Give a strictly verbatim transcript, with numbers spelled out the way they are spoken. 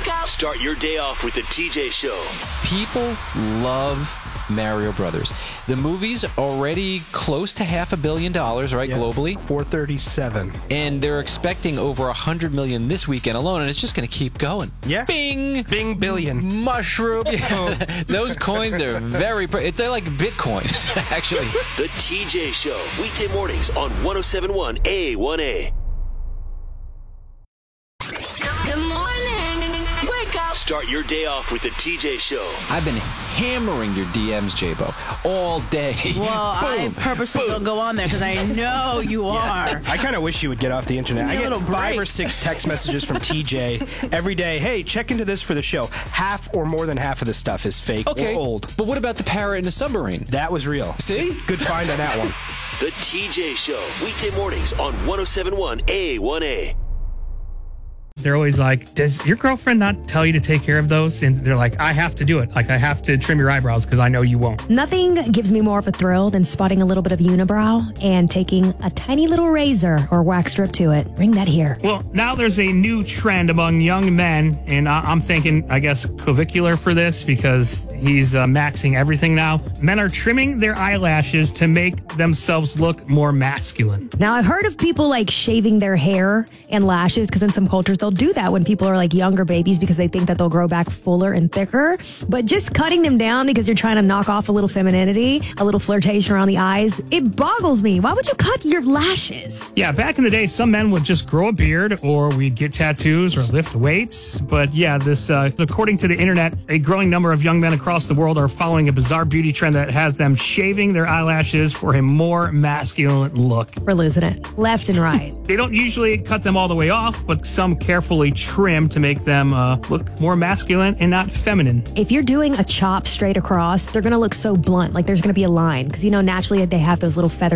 Wake up. Start your day off with the T J Show. People love Mario Brothers. The movie's already close to half a billion dollars, right, yeah. globally? four thirty-seven. And they're expecting over one hundred million this weekend alone, and it's just going to keep going. Yeah. Bing! Bing billion. Mushroom. Yeah. Those coins are very... Pre- they're like Bitcoin, actually. The T J Show. Weekday mornings on one oh seven point one A one A. Good morning. Wake up. Start your day off with the T J Show. I've been hammering your D Ms, J-Bo, all day. Well, I purposely don't go on there because I know you are. Yeah. I kind of wish you would get off the internet. I get five or six text messages from T J every day. Hey, check into this for the show. Half or more than half of this stuff is fake okay. or old. But what about the parrot in the submarine? That was real. See? Good find on that one. The T J Show. Weekday mornings on one oh seven point one A one A. They're always like, does your girlfriend not tell you to take care of those? And they're like, I have to do it. Like, I have to trim your eyebrows because I know you won't. Nothing gives me more of a thrill than spotting a little bit of unibrow and taking a tiny little razor or wax strip to it. Bring that here. Well, now there's a new trend among young men, and I- I'm thinking, I guess, clavicular for this because he's uh, maxing everything now. Men are trimming their eyelashes to make themselves look more masculine. Now, I've heard of people like shaving their hair and lashes because in some cultures they'll do that when people are like younger babies because they think that they'll grow back fuller and thicker. But just cutting them down because you're trying to knock off a little femininity, a little flirtation around the eyes, it boggles me. Why would you cut your lashes? Yeah, back in the day, some men would just grow a beard or we'd get tattoos or lift weights. But yeah, this, uh, according to the internet, a growing number of young men across the world are following a bizarre beauty trend that has them shaving their eyelashes for a more masculine look. We're losing it. Left and right. They don't usually cut them all the way off, but some carefully trim to make them uh, look more masculine and not feminine. If you're doing a chop straight across, they're going to look so blunt, like there's going to be a line. Because, you know, naturally they have those little feathers